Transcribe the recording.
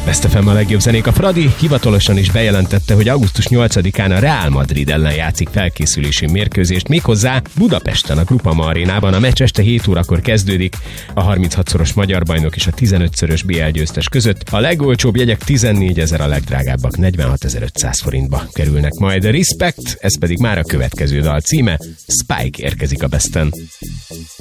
Best FM a legjobb zenék. A Fradi hivatalosan is bejelentette, hogy augusztus 8-án a Real Madrid ellen játszik felkészülési mérkőzést, méghozzá Budapesten, a Groupama arénában. A meccs este 7 órakor kezdődik. A 36-szoros magyar bajnok és a 15-szörös BL győztes között. A legolcsóbb jegyek 14 000, a legdrágábbak 46 500 forintba kerülnek majd. Respect, ez pedig már a következő dal címe. Spike érkezik a Besten.